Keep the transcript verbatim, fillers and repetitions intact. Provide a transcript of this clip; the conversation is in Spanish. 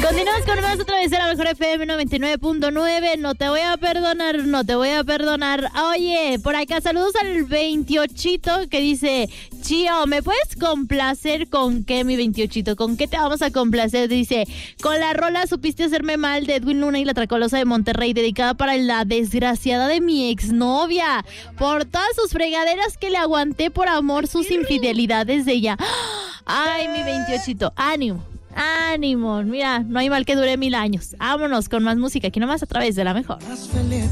Continuamos con más otra vez en la mejor F M noventa y nueve punto nueve. No te voy a perdonar, no te voy a perdonar. Oye, por acá saludos al veintiochito que dice: Chío, ¿me puedes complacer con qué, mi veintiochito? ¿Con qué te vamos a complacer? Dice: con la rola Supiste Hacerme Mal de Edwin Luna y la Tracalosa de Monterrey, dedicada para la desgraciada de mi exnovia, por todas sus fregaderas que le aguanté por amor, sus infidelidades de ella. Ay, mi veintiochito, ánimo. Ánimo, mira, no hay mal que dure mil años. Vámonos con más música aquí nomás a través de la mejor.